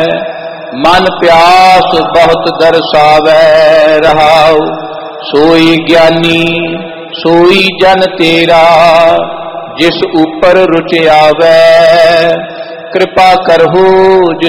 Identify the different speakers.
Speaker 1: मन प्यास बहुत दर्शावै रहाओ। सोई ज्ञानी सोई जन तेरा, जिस ऊपर रुच आवे। कृपा करहु